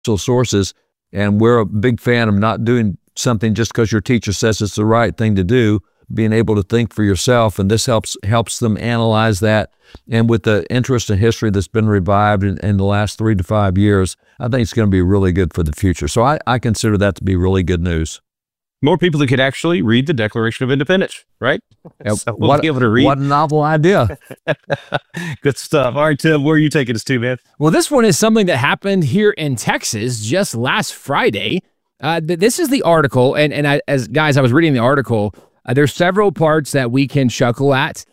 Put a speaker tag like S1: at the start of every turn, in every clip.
S1: sources, and we're a big fan of not doing something just because your teacher says it's the right thing to do, being able to think for yourself, and this helps them analyze that. And with the interest in history that's been revived in the last 3 to 5 years, I think it's going to be really good for the future. So I consider that to be really good news.
S2: More people that could actually read the Declaration of Independence, right? So we'll be able to read.
S1: What a novel idea.
S2: Good stuff. All right, Tim, where are you taking us to, man?
S3: Well, this one is something that happened here in Texas just last Friday. This is the article, and I was reading the article, there's several parts that we can chuckle at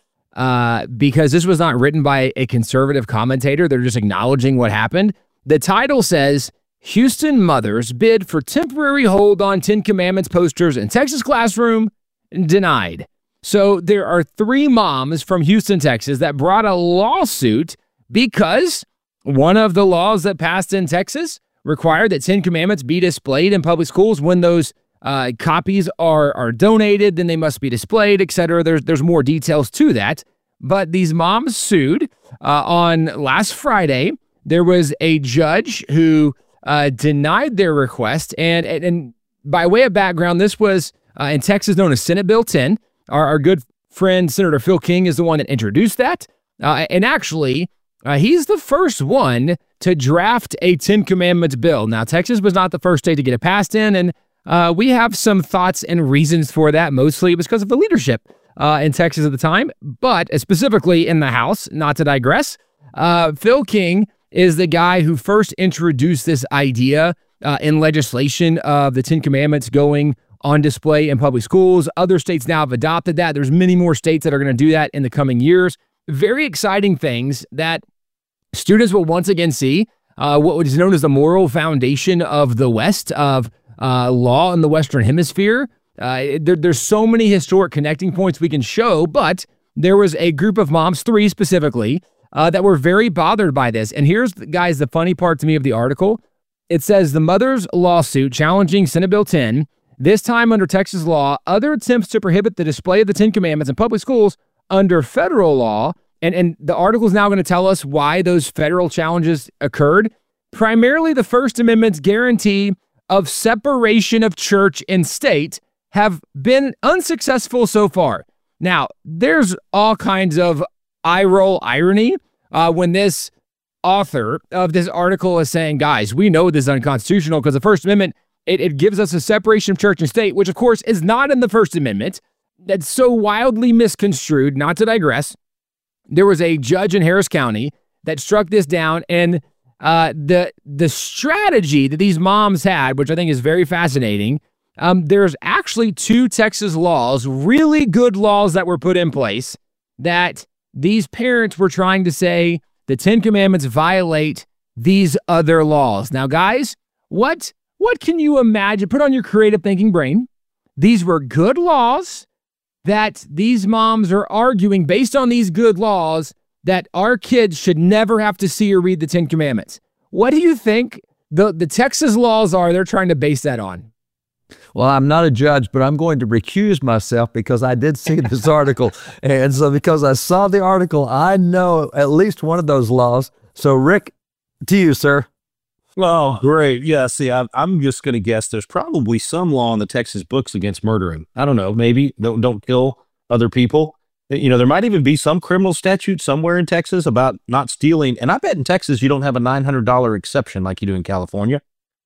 S3: because this was not written by a conservative commentator. They're just acknowledging what happened. The title says, Houston mothers bid for temporary hold on 10 Commandments posters in Texas classroom denied. So there are 3 moms from Houston, Texas that brought a lawsuit because one of the laws that passed in Texas required that 10 Commandments be displayed in public schools. When those copies are donated, then they must be displayed, etc. There's more details to that. But these moms sued on last Friday. There was a judge who denied their request. And by way of background, this was in Texas known as Senate Bill 10. Our good friend, Senator Phil King, is the one that introduced that. And actually, he's the first one to draft a 10 Commandments bill. Now, Texas was not the first state to get it passed in, and we have some thoughts and reasons for that. Mostly it was because of the leadership in Texas at the time, but specifically in the House, not to digress. Phil King is the guy who first introduced this idea in legislation of the 10 Commandments going on display in public schools. Other states now have adopted that. There's many more states that are going to do that in the coming years. Very exciting things that students will once again see what is known as the moral foundation of the West, of law in the Western Hemisphere. There's so many historic connecting points we can show, but there was a group of moms, 3 specifically, that were very bothered by this. And here's, guys, the funny part to me of the article. It says the mother's lawsuit challenging Senate Bill 10, this time under Texas law, other attempts to prohibit the display of the 10 Commandments in public schools under federal law. And the article is now going to tell us why those federal challenges occurred. Primarily, the First Amendment's guarantee of separation of church and state have been unsuccessful so far. Now, there's all kinds of eye-roll irony when this author of this article is saying, guys, we know this is unconstitutional because the First Amendment, it gives us a separation of church and state, which of course is not in the First Amendment. That's so wildly misconstrued. Not to digress, there was a judge in Harris County that struck this down, and the strategy that these moms had, which I think is very fascinating, there's actually 2 Texas laws, really good laws that were put in place that these parents were trying to say the 10 Commandments violate these other laws. Now, guys, what can you imagine? Put on your creative thinking brain. These were good laws that these moms are arguing based on these good laws that our kids should never have to see or read the 10 Commandments. What do you think the Texas laws are they're trying to base that on?
S1: Well, I'm not a judge, but I'm going to recuse myself because I did see this article. And so because I saw the article, I know at least one of those laws. So, Rick, to you, sir.
S2: Oh, great. Yeah, see, I'm just going to guess there's probably some law in the Texas books against murdering. I don't know, maybe don't kill other people. You know, there might even be some criminal statute somewhere in Texas about not stealing. And I bet in Texas you don't have a $900 exception like you do in California.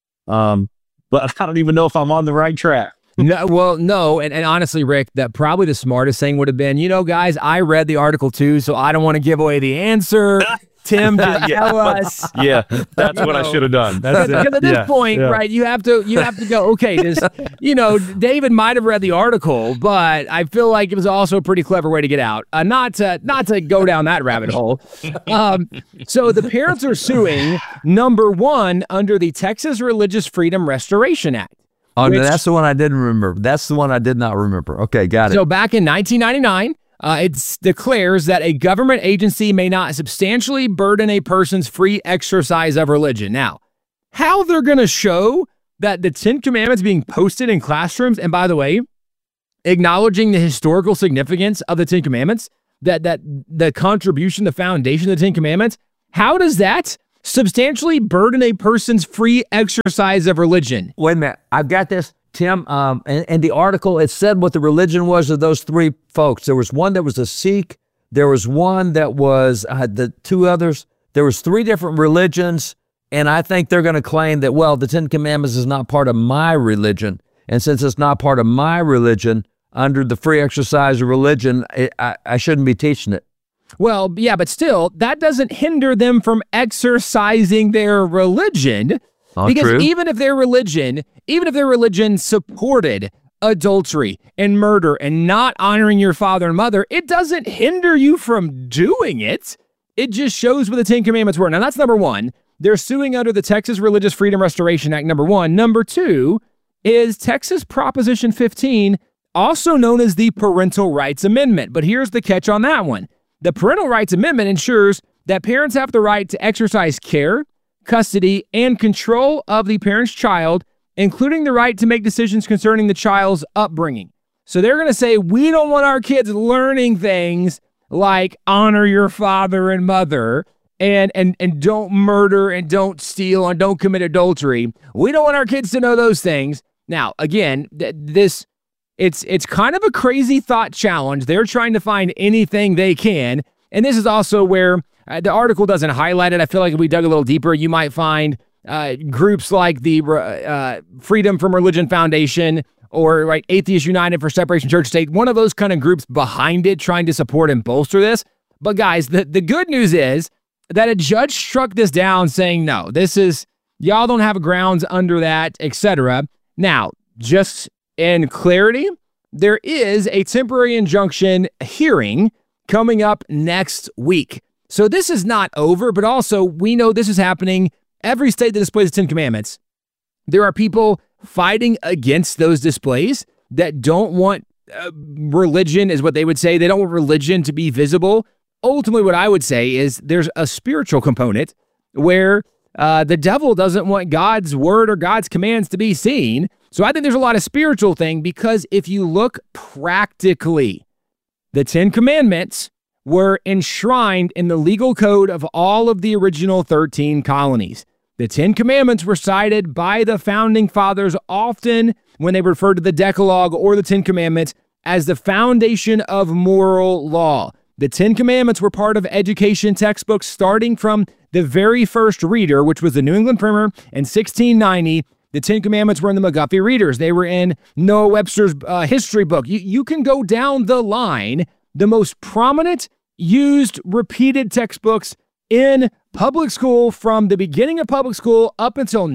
S2: But I don't even know if I'm on the right track.
S3: No, well, no. And honestly, Rick, that probably the smartest thing would have been, you know, guys, I read the article too, so I don't want to give away the answer. Tim, just tell us.
S2: Yeah, that's what I should have done.
S3: Because at this point, right, you have to go, okay, David might have read the article, but I feel like it was also a pretty clever way to get out. Not to go down that rabbit hole. So the parents are suing, number one, under the Texas Religious Freedom Restoration Act.
S1: Oh, that's the one I didn't remember. That's the one I did not remember. Okay, got it.
S3: So back in 1999, it declares that a government agency may not substantially burden a person's free exercise of religion. Now, how they're going to show that the 10 Commandments being posted in classrooms, and by the way, acknowledging the historical significance of the 10 Commandments, that the contribution, the foundation of the 10 Commandments, how does that substantially burden a person's free exercise of religion.
S1: Wait a minute. I've got this, Tim. And the article, it said what the religion was of those three folks. There was one that was a Sikh. There was one that was the two others. There was three different religions. And I think they're going to claim that, well, the Ten Commandments is not part of my religion. And since it's not part of my religion, under the free exercise of religion, I shouldn't be teaching it.
S3: Well, yeah, but still, that doesn't hinder them from exercising their religion. Because
S1: true.
S3: even if their religion supported adultery and murder and not honoring your father and mother, it doesn't hinder you from doing it. It just shows what the Ten Commandments were. Now, that's number one. They're suing under the Texas Religious Freedom Restoration Act, number one. Number two is Texas Proposition 15, also known as the Parental Rights Amendment. But here's the catch on that one. The Parental Rights Amendment ensures that parents have the right to exercise care, custody, and control of the parent's child, including the right to make decisions concerning the child's upbringing. So they're going to say, we don't want our kids learning things like honor your father and mother, and don't murder and don't steal and don't commit adultery. We don't want our kids to know those things. Now, again, it's kind of a crazy thought challenge. They're trying to find anything they can. And this is also where the article doesn't highlight it. I feel like if we dug a little deeper, you might find groups like the Freedom from Religion Foundation or Atheists United for Separation Church State, one of those kind of groups behind it trying to support and bolster this. But guys, the good news is that a judge struck this down saying, no, y'all don't have grounds under that, etc. Now, just in clarity, there is a temporary injunction hearing coming up next week. So this is not over, but also we know this is happening. Every state that displays the Ten Commandments, there are people fighting against those displays that don't want religion, is what they would say. They don't want religion to be visible. Ultimately, what I would say is there's a spiritual component where the devil doesn't want God's word or God's commands to be seen. So I think there's a lot of spiritual thing, because if you look practically, the Ten Commandments were enshrined in the legal code of all of the original 13 colonies. The Ten Commandments were cited by the founding fathers often when they referred to the Decalogue or the Ten Commandments as the foundation of moral law. The Ten Commandments were part of education textbooks starting from the very first reader, which was the New England Primer in 1690. The Ten Commandments were in the McGuffey Readers. They were in Noah Webster's history book. You can go down the line. The most prominent, used, repeated textbooks in public school from the beginning of public school up until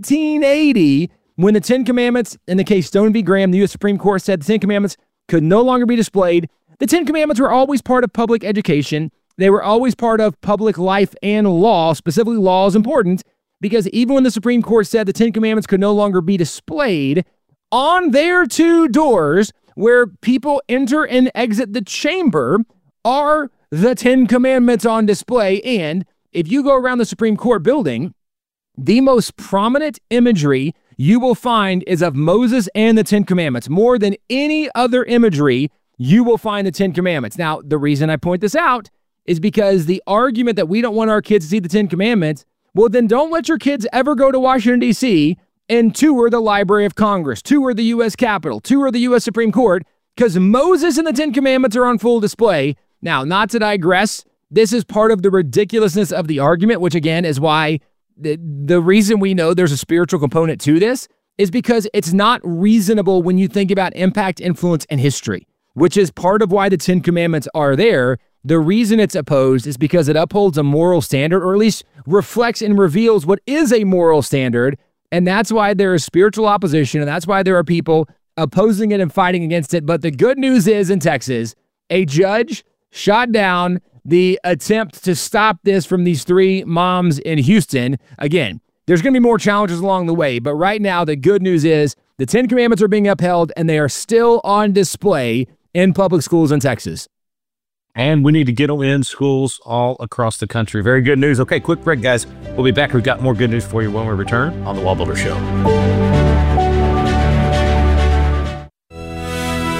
S3: 1980, when the Ten Commandments, in the case Stone v. Graham, the U.S. Supreme Court said the Ten Commandments could no longer be displayed. The Ten Commandments were always part of public education. They were always part of public life and law. Specifically, law is important because even when the Supreme Court said the Ten Commandments could no longer be displayed, on their two doors where people enter and exit the chamber are the Ten Commandments on display. And if you go around the Supreme Court building, the most prominent imagery you will find is of Moses and the Ten Commandments. More than any other imagery, you will find the Ten Commandments. Now, the reason I point this out is because the argument that we don't want our kids to see the Ten Commandments, well, then don't let your kids ever go to Washington, D.C. and tour the Library of Congress, tour the U.S. Capitol, tour the U.S. Supreme Court, because Moses and the Ten Commandments are on full display. Now, not to digress, this is part of the ridiculousness of the argument, which again is why the reason we know there's a spiritual component to this is because it's not reasonable when you think about impact, influence, and history, which is part of why the Ten Commandments are there. The reason it's opposed is because it upholds a moral standard, or at least reflects and reveals what is a moral standard. And that's why there is spiritual opposition, and that's why there are people opposing it and fighting against it. But the good news is, in Texas, a judge shot down the attempt to stop this from these three moms in Houston. Again, there's going to be more challenges along the way, but right now the good news is the Ten Commandments are being upheld and they are still on display in public schools in Texas.
S2: And we need to get them in schools all across the country. Very good news. Okay, quick break, guys. We'll be back. We've got more good news for you when we return on The Wallbuilder Show.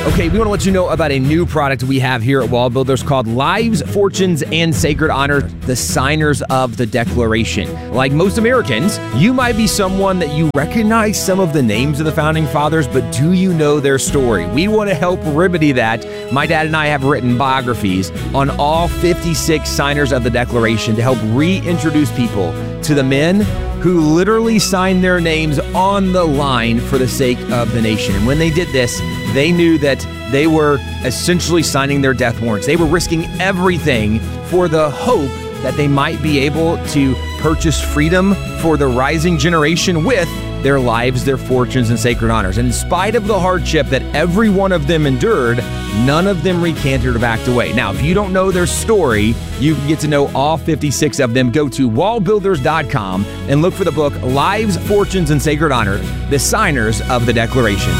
S3: Okay, we want to let you know about a new product we have here at Wall Builders called Lives, Fortunes, and Sacred Honor, the Signers of the Declaration. Like most Americans, you might be someone that you recognize some of the names of the Founding Fathers, but do you know their story? We want to help remedy that. My dad and I have written biographies on all 56 signers of the Declaration to help reintroduce people to the men who literally signed their names on the line for the sake of the nation. And when they did this, they knew that they were essentially signing their death warrants. They were risking everything for the hope that they might be able to purchase freedom for the rising generation with their lives, their fortunes, and sacred honors. And in spite of the hardship that every one of them endured, none of them recanted or backed away. Now, if you don't know their story, you can get to know all 56 of them. Go to wallbuilders.com and look for the book, Lives, Fortunes, and Sacred Honor, the Signers of the Declaration.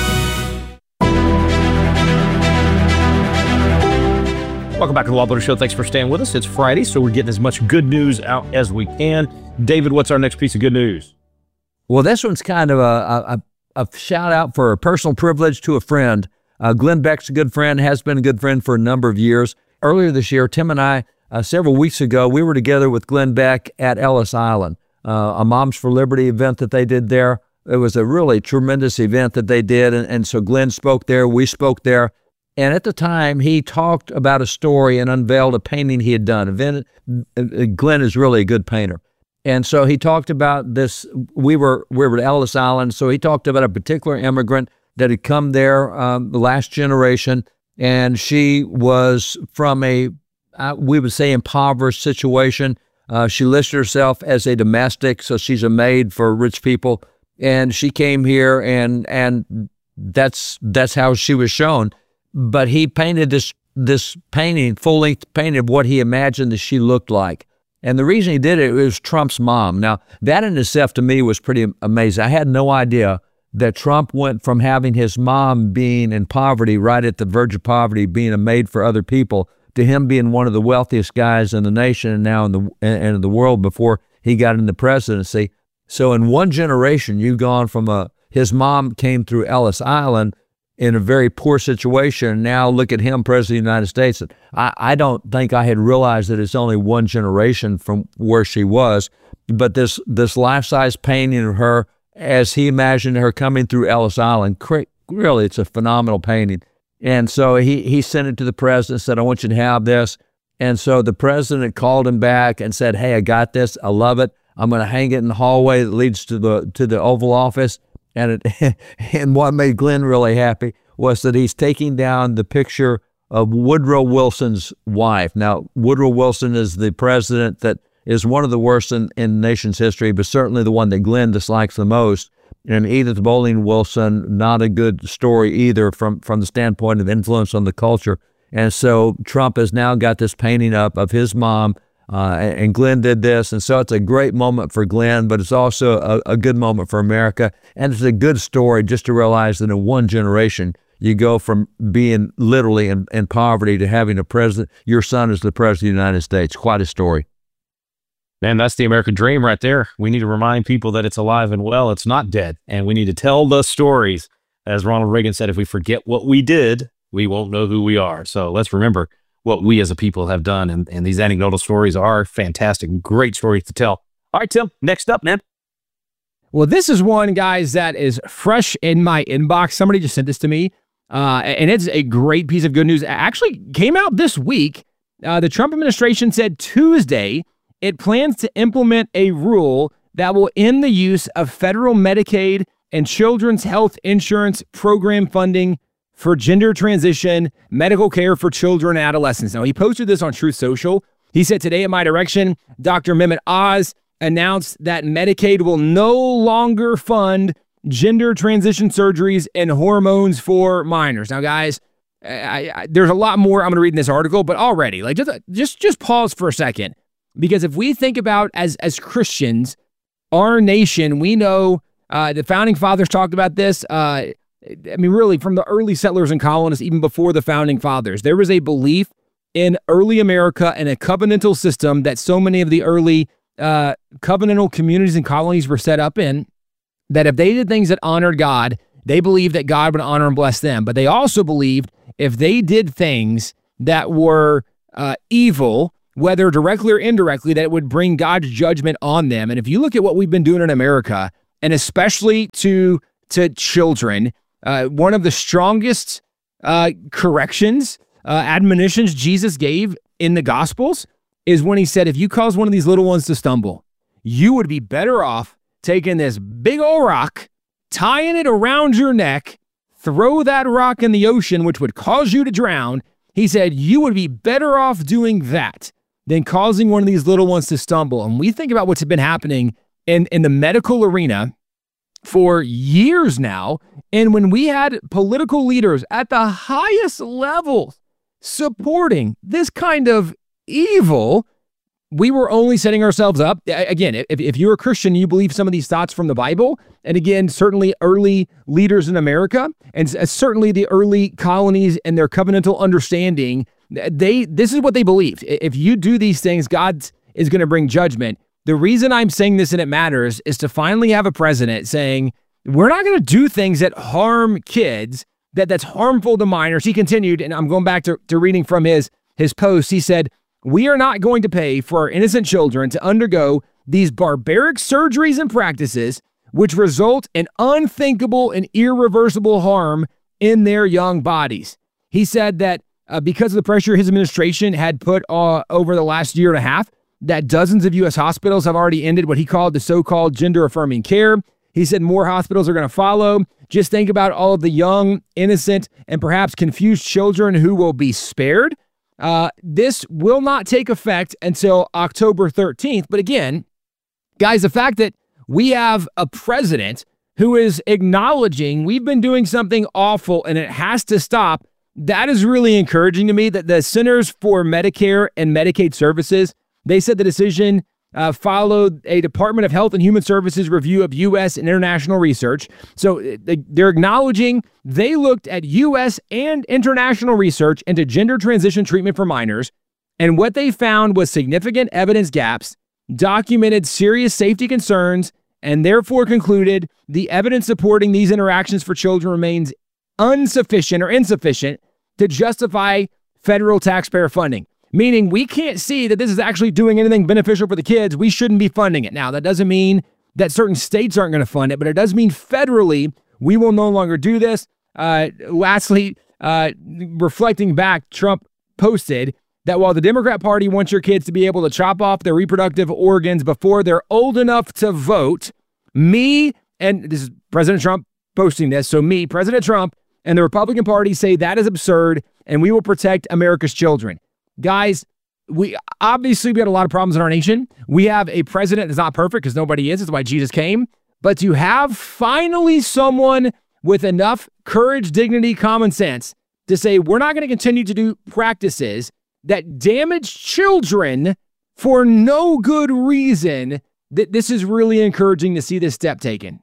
S2: Welcome back to the Wall Builder Show. Thanks for staying with us. It's Friday, so we're getting as much good news out as we can. David, what's our next piece of good news?
S1: Well, this one's kind of a shout out for a personal privilege to a friend. Glenn Beck's a good friend, has been a good friend for a number of years. Earlier this year, Tim and I, several weeks ago, we were together with Glenn Beck at Ellis Island, a Moms for Liberty event that they did there. It was a really tremendous event that they did, and so Glenn spoke there, we spoke there. And at the time, he talked about a story and unveiled a painting he had done. Glenn is really a good painter. And so he talked about this. We were at Ellis Island, so he talked about a particular immigrant that had come there, the last generation, and she was from a, we would say, impoverished situation. She listed herself as a domestic, so she's a maid for rich people, and she came here, and that's how she was shown. But he painted this painting, full-length painting of what he imagined that she looked like. And the reason he did it was Trump's mom. Now, that in itself to me was pretty amazing. I had no idea that Trump went from having his mom being in poverty, right at the verge of poverty, being a maid for other people, to him being one of the wealthiest guys in the nation and now in the world before he got in the presidency. So in one generation, you've gone from his mom came through Ellis Island in a very poor situation. Now look at him, President of the United States. I don't think I had realized that it's only one generation from where she was, but this life-size painting of her as he imagined her coming through Ellis Island, really, it's a phenomenal painting. And so he sent it to the president, said, I want you to have this. And so the president called him back and said, hey, I got this. I love it. I'm going to hang it in the hallway that leads to the Oval Office. And what made Glenn really happy was that he's taking down the picture of Woodrow Wilson's wife. Now, Woodrow Wilson is the president that is one of the worst in the nation's history, but certainly the one that Glenn dislikes the most. And Edith Bowling Wilson, not a good story either from the standpoint of influence on the culture. And so Trump has now got this painting up of his mom, and Glenn did this. And so it's a great moment for Glenn, but it's also a good moment for America. And it's a good story just to realize that in one generation, you go from being literally in poverty to having a president. Your son is the president of the United States. Quite a story.
S2: Man, that's the American dream right there. We need to remind people that it's alive and well. It's not dead. And we need to tell the stories. As Ronald Reagan said, if we forget what we did, we won't know who we are. So let's remember what we as a people have done. And these anecdotal stories are fantastic. Great stories to tell. All right, Tim, next up, man.
S3: Well, this is one, guys, that is fresh in my inbox. Somebody just sent this to me, and it's a great piece of good news. It actually came out this week. The Trump administration said Tuesday it plans to implement a rule that will end the use of federal Medicaid and children's health insurance program funding for gender transition medical care for children and adolescents. Now, he posted this on Truth Social. He said, today at my direction, Dr. Mehmet Oz announced that Medicaid will no longer fund gender transition surgeries and hormones for minors. Now, guys, there's a lot more I'm going to read in this article, but already, like, just pause for a second. Because if we think about as Christians, our nation, we know the founding fathers talked about this. I mean, really, from the early settlers and colonists, even before the founding fathers, there was a belief in early America and a covenantal system that so many of the early covenantal communities and colonies were set up in, that if they did things that honored God They believed that God would honor and bless them, but they also believed if they did things that were evil, whether directly or indirectly, that it would bring God's judgment on them. And if you look at what we've been doing in America, and especially to children, one of the strongest corrections, admonitions Jesus gave in the Gospels is when he said, if you cause one of these little ones to stumble, you would be better off taking this big old rock, tying it around your neck, throw that rock in the ocean, which would cause you to drown. He said, you would be better off doing that than causing one of these little ones to stumble. And we think about what's been happening in the medical arena for years now. And when we had political leaders at the highest levels supporting this kind of evil, we were only setting ourselves up. Again, if you're a Christian, you believe some of these thoughts from the Bible. And again, certainly early leaders in America, and certainly the early colonies and their covenantal understanding, this is what they believed. If you do these things, God is going to bring judgment. The reason I'm saying this and it matters is to finally have a president saying, we're not going to do things that harm kids, that's harmful to minors. He continued, and I'm going back to reading from his post. He said, we are not going to pay for our innocent children to undergo these barbaric surgeries and practices which result in unthinkable and irreversible harm in their young bodies. He said that because of the pressure his administration had put over the last year and a half, that dozens of U.S. hospitals have already ended what he called the so-called gender-affirming care. He said more hospitals are going to follow. Just think about all of the young, innocent, and perhaps confused children who will be spared. This will not take effect until October 13th. But again, guys, the fact that we have a president who is acknowledging we've been doing something awful and it has to stop, that is really encouraging to me. That the Centers for Medicare and Medicaid Services, they said the decision followed a Department of Health and Human Services review of U.S. and international research. So they're acknowledging they looked at U.S. and international research into gender transition treatment for minors, and what they found was significant evidence gaps, documented serious safety concerns, and therefore concluded the evidence supporting these interactions for children remains insufficient to justify federal taxpayer funding. Meaning we can't see that this is actually doing anything beneficial for the kids. We shouldn't be funding it. Now, that doesn't mean that certain states aren't going to fund it, but it does mean federally we will no longer do this. Lastly, reflecting back, Trump posted that while the Democrat Party wants your kids to be able to chop off their reproductive organs before they're old enough to vote, me, and this is President Trump posting this, so me, President Trump, and the Republican Party say that is absurd, and we will protect America's children. Guys, we got a lot of problems in our nation. We have a president that's not perfect because nobody is. That's why Jesus came. But to have finally someone with enough courage, dignity, common sense to say we're not going to continue to do practices that damage children for no good reason, that this is really encouraging to see this step taken.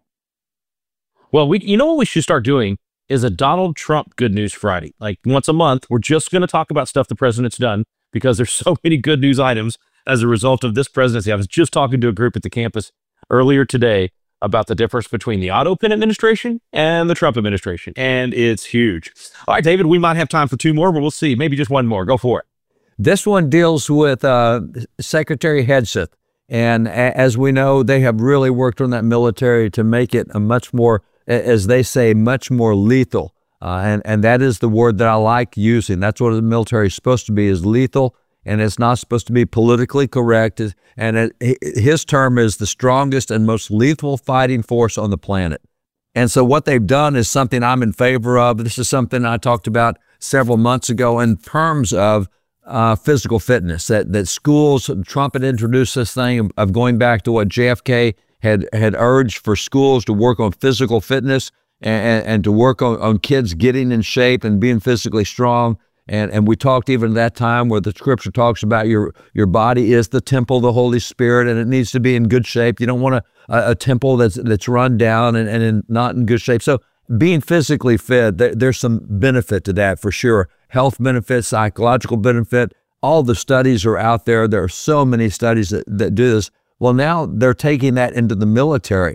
S2: Well, what we should start doing is a Donald Trump Good News Friday. Like once a month, we're just going to talk about stuff the president's done because there's so many good news items as a result of this presidency. I was just talking to a group at the campus earlier today about the difference between the Otto Penn administration and the Trump administration, and it's huge. All right, David, we might have time for two more, but we'll see. Maybe just one more. Go for it.
S1: This one deals with Secretary Hegseth. And as we know, they have really worked on that military to make it a much more, as they say, much more lethal. And that is the word that I like using. That's what the military is supposed to be, is lethal, and it's not supposed to be politically correct. And his term is the strongest and most lethal fighting force on the planet. And so what they've done is something I'm in favor of. This is something I talked about several months ago in terms of physical fitness, that schools, Trump had introduced this thing of going back to what JFK had urged for schools to work on physical fitness and to work on kids getting in shape and being physically strong. And we talked even at that time where the scripture talks about your body is the temple of the Holy Spirit, and it needs to be in good shape. You don't want a temple that's run down and not in good shape. So being physically fit, there's some benefit to that for sure. Health benefit, psychological benefit, all the studies are out there. There are so many studies that do this. Well, now they're taking that into the military.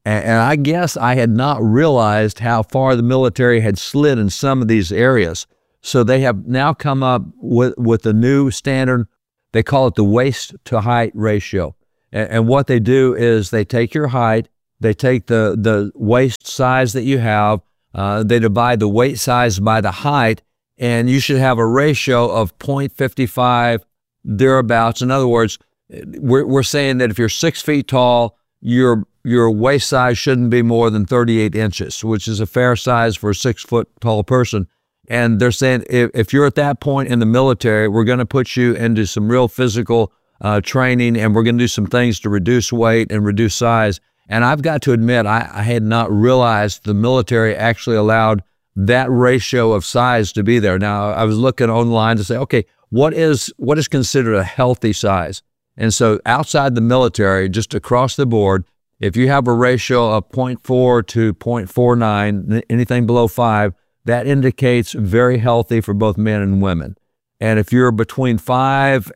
S1: And I guess I had not realized how far the military had slid in some of these areas. So they have now come up with a new standard. They call it the waist to height ratio. And what they do is they take your height, they take the waist size that you have, they divide the weight size by the height, and you should have a ratio of 0.55 thereabouts. In other words, we're saying that if you're 6 feet tall, your waist size shouldn't be more than 38 inches, which is a fair size for a 6 foot tall person. And they're saying if you're at that point in the military, we're going to put you into some real physical training, and we're going to do some things to reduce weight and reduce size. And I've got to admit, I had not realized the military actually allowed that ratio of size to be there. Now, I was looking online to say, okay, what is considered a healthy size? And so outside the military, just across the board, if you have a ratio of 0.4 to 0.49, anything below 5, that indicates very healthy for both men and women. And if you're between 5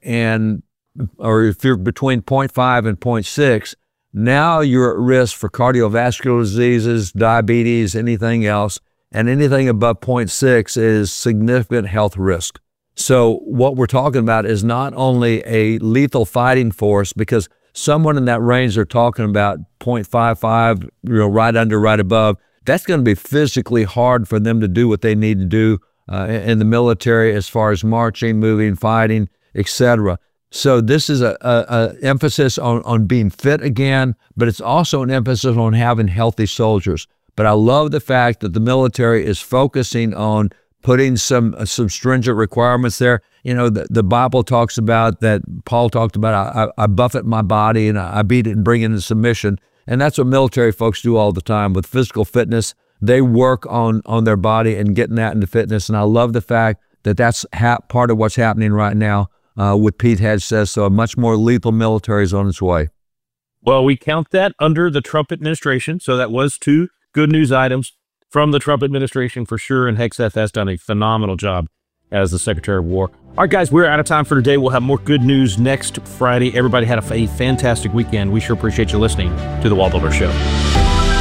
S1: or if you're between 0.5 and 0.6, now you're at risk for cardiovascular diseases, diabetes, anything else, and anything above 0.6 is significant health risk. So what we're talking about is not only a lethal fighting force, because someone in that range they're talking about 0.55, right under, right above, that's going to be physically hard for them to do what they need to do in the military as far as marching, moving, fighting, etc. So this is a emphasis on being fit again, but it's also an emphasis on having healthy soldiers. But I love the fact that the military is focusing on putting some stringent requirements there. The Bible talks about that, Paul talked about, I buffet my body and I beat it and bring it into submission. And that's what military folks do all the time with physical fitness. They work on their body and getting that into fitness. And I love the fact that that's part of what's happening right now with Pete Hegseth. So a much more lethal military is on its way.
S2: Well, we count that under the Trump administration. So that was 2 good news items from the Trump administration for sure. And Hegseth has done a phenomenal job as the Secretary of War. All right, guys, we're out of time for today. We'll have more good news next Friday. Everybody had a fantastic weekend. We sure appreciate you listening to The Wallbuilder Show.